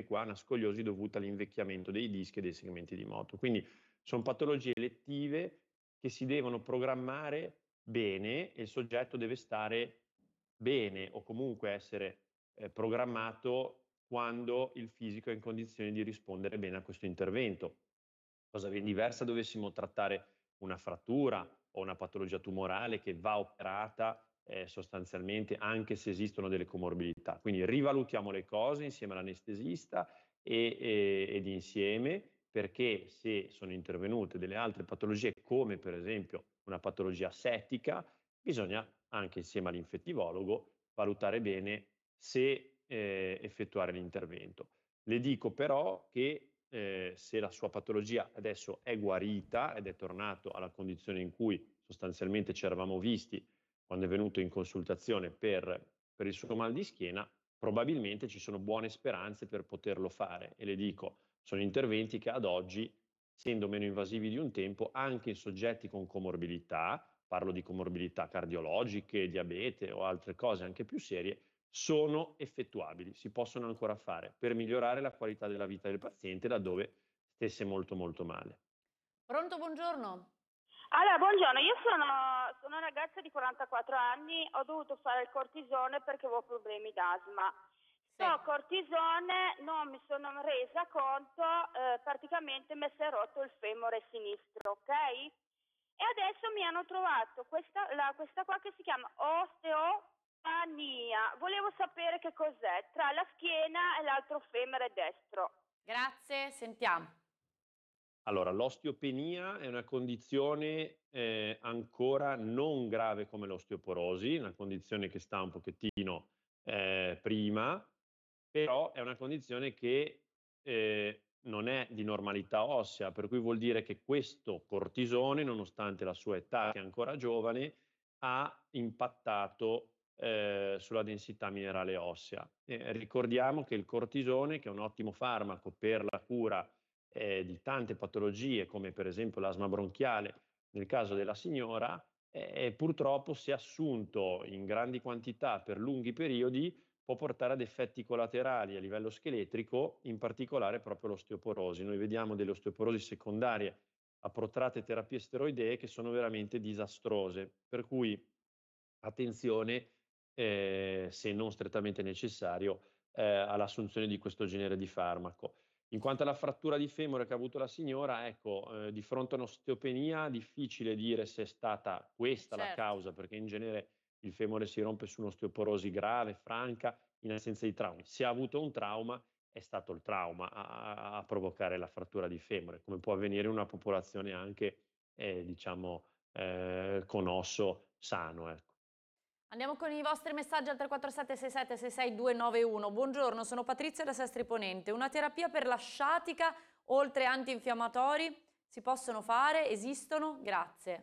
qua una scoliosi dovuta all'invecchiamento dei dischi e dei segmenti di moto. Quindi sono patologie elettive che si devono programmare bene e il soggetto deve stare bene o comunque essere programmato quando il fisico è in condizioni di rispondere bene a questo intervento. Cosa ben diversa dovessimo trattare una frattura o una patologia tumorale che va operata sostanzialmente anche se esistono delle comorbidità. Quindi rivalutiamo le cose insieme all'anestesista ed insieme, perché se sono intervenute delle altre patologie come per esempio una patologia settica, bisogna anche insieme all'infettivologo valutare bene se effettuare l'intervento. Le dico però che se la sua patologia adesso è guarita ed è tornato alla condizione in cui sostanzialmente ci eravamo visti quando è venuto in consultazione per il suo mal di schiena, probabilmente ci sono buone speranze per poterlo fare. E le dico, sono interventi che ad oggi, essendo meno invasivi di un tempo, anche in soggetti con comorbidità, parlo di comorbidità cardiologiche, diabete o altre cose anche più serie, sono effettuabili, si possono ancora fare per migliorare la qualità della vita del paziente laddove stesse molto molto male. Pronto, buongiorno. Allora, buongiorno, io sono una ragazza di 44 anni, ho dovuto fare il cortisone perché avevo problemi d'asma. Sì. Cortisone non mi sono resa conto, praticamente mi si è rotto il femore sinistro, ok? E adesso mi hanno trovato questa qua che si chiama osteopania. Volevo sapere che cos'è tra la schiena e l'altro femore destro. Grazie, sentiamo. Allora, l'osteopenia è una condizione ancora non grave come l'osteoporosi, una condizione che sta un pochettino prima, però è una condizione che non è di normalità ossea, per cui vuol dire che questo cortisone, nonostante la sua età che è ancora giovane, ha impattato sulla densità minerale ossea. Ricordiamo che il cortisone, che è un ottimo farmaco per la cura di tante patologie, come per esempio l'asma bronchiale, nel caso della signora, purtroppo se assunto in grandi quantità per lunghi periodi può portare ad effetti collaterali a livello scheletrico, in particolare proprio l'osteoporosi. Noi vediamo delle osteoporosi secondarie a protratte terapie steroidee che sono veramente disastrose, per cui attenzione, se non strettamente necessario, all'assunzione di questo genere di farmaco. In quanto alla frattura di femore che ha avuto la signora, ecco, di fronte a un'osteopenia difficile dire se è stata questa la Certo. causa, perché in genere il femore si rompe su un'osteoporosi grave, franca, in assenza di traumi. Se ha avuto un trauma, è stato il trauma a provocare la frattura di femore, come può avvenire in una popolazione anche, diciamo, con osso sano, ecco. Andiamo con i vostri messaggi al 347 67 66 291. Buongiorno, sono Patrizia da Sestri Ponente. Una terapia per la sciatica oltre antinfiammatori si possono fare? Esistono? Grazie.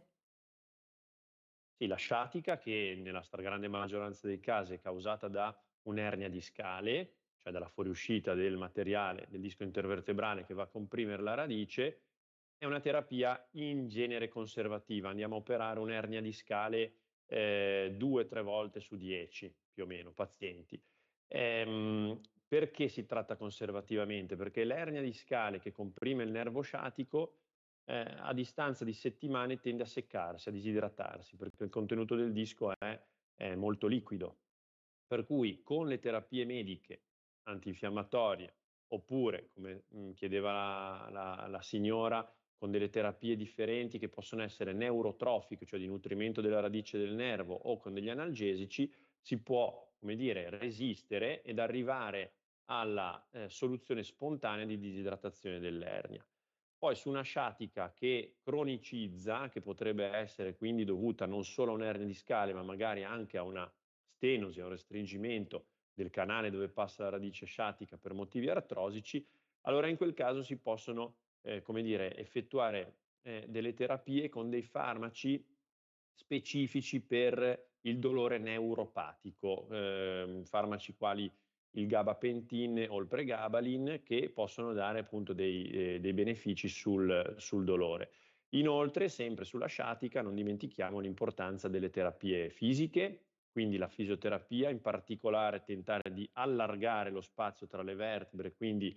Sì, la sciatica, che nella stragrande maggioranza dei casi è causata da un'ernia discale, cioè dalla fuoriuscita del materiale del disco intervertebrale che va a comprimere la radice, è una terapia in genere conservativa. Andiamo a operare un'ernia discale 2-3 volte su 10 più o meno pazienti. Perché si tratta conservativamente? Perché l'ernia discale che comprime il nervo sciatico a distanza di settimane tende a seccarsi, a disidratarsi, perché il contenuto del disco è molto liquido. Per cui con le terapie mediche antinfiammatorie, oppure, come chiedeva la signora, con delle terapie differenti che possono essere neurotrofiche, cioè di nutrimento della radice del nervo, o con degli analgesici, si può, come dire, resistere ed arrivare alla soluzione spontanea di disidratazione dell'ernia. Poi su una sciatica che cronicizza, che potrebbe essere quindi dovuta non solo a un'ernia discale, ma magari anche a una stenosi, a un restringimento del canale dove passa la radice sciatica per motivi artrosici, allora in quel caso si possono, come dire, effettuare delle terapie con dei farmaci specifici per il dolore neuropatico, farmaci quali il gabapentin o il pregabalin, che possono dare appunto dei benefici sul dolore. Inoltre, sempre sulla sciatica, non dimentichiamo l'importanza delle terapie fisiche, quindi la fisioterapia, in particolare tentare di allargare lo spazio tra le vertebre, quindi